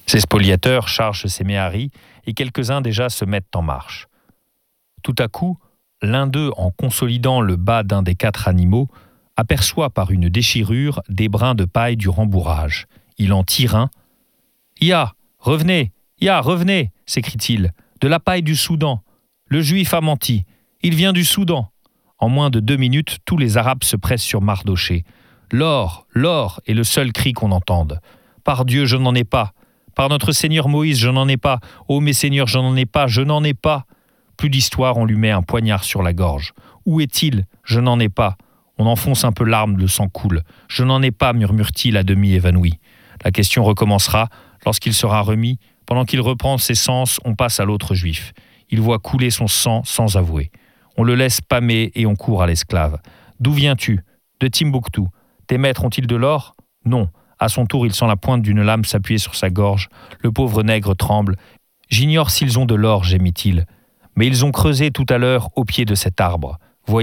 Ces spoliateurs chargent ces méharis et quelques-uns déjà se mettent en marche. Tout à coup, l'un d'eux, en consolidant le bas d'un des 4 animaux, aperçoit par une déchirure des brins de paille du rembourrage. Il en tire un. « Ya, revenez, s'écrie-t-il. « De la paille du Soudan. Le Juif a menti. Il vient du Soudan. » En moins de 2 minutes, tous les Arabes se pressent sur Mardochée. « L'or, l'or » est le seul cri qu'on entende. « Par Dieu, je n'en ai pas. Par notre Seigneur Moïse, je n'en ai pas. Ô mes seigneurs, je n'en ai pas, je n'en ai pas. » Plus d'histoire, on lui met un poignard sur la gorge. « Où est-il ? Je n'en ai pas. » On enfonce un peu l'arme, le sang coule. « Je n'en ai pas, murmure-t-il à demi évanoui. » La question recommencera lorsqu'il sera remis. Pendant qu'il reprend ses sens, on passe à l'autre juif. Il voit couler son sang sans avouer. On le laisse pâmer et on court à l'esclave. « D'où viens-tu ? De Timbuktu. Tes maîtres ont-ils de l'or ? Non. » À son tour, il sent la pointe d'une lame s'appuyer sur sa gorge. Le pauvre nègre tremble. « J'ignore s'ils ont de l'or, gémit-il. Mais ils ont creusé tout à l'heure au pied de cet arbre. Voyez. »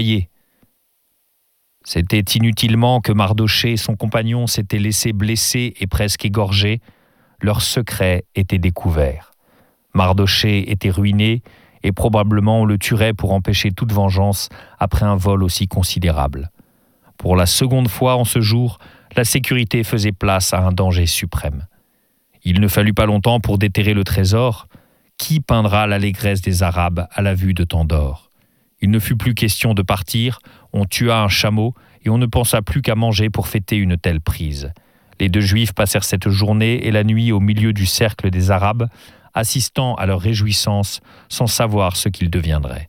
C'était inutilement que Mardochée et son compagnon s'étaient laissés blesser et presque égorger. Leur secret était découvert. Mardochée était ruiné et probablement on le tuerait pour empêcher toute vengeance après un vol aussi considérable. Pour la seconde fois en ce jour, la sécurité faisait place à un danger suprême. Il ne fallut pas longtemps pour déterrer le trésor. Qui peindra l'allégresse des Arabes à la vue de tant d'or ? Il ne fut plus question de partir, on tua un chameau et on ne pensa plus qu'à manger pour fêter une telle prise. Les 2 Juifs passèrent cette journée et la nuit au milieu du cercle des Arabes, assistant à leur réjouissance sans savoir ce qu'ils deviendraient.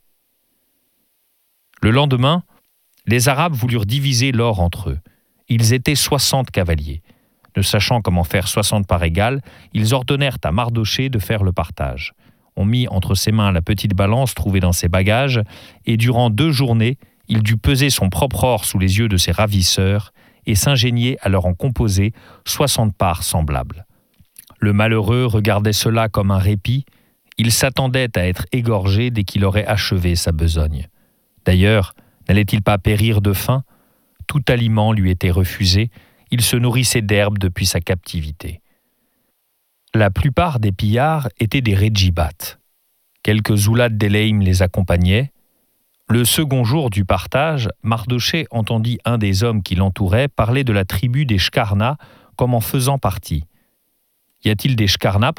Le lendemain, les Arabes voulurent diviser l'or entre eux. Ils étaient 60 cavaliers. Ne sachant comment faire 60 par égales, ils ordonnèrent à Mardochée de faire le partage. On mit entre ses mains la petite balance trouvée dans ses bagages, et durant 2 journées, il dut peser son propre or sous les yeux de ses ravisseurs et s'ingénier à leur en composer 60 parts semblables. Le malheureux regardait cela comme un répit. Il s'attendait à être égorgé dès qu'il aurait achevé sa besogne. D'ailleurs, n'allait-il pas périr de faim ? Tout aliment lui était refusé. Il se nourrissait d'herbes depuis sa captivité. La plupart des pillards étaient des Redjibats. Quelques Zoulad d'Elaïm les accompagnaient. Le second jour du partage, Mardochée entendit un des hommes qui l'entourait parler de la tribu des Shkarna comme en faisant partie. Y a-t-il des Shkarna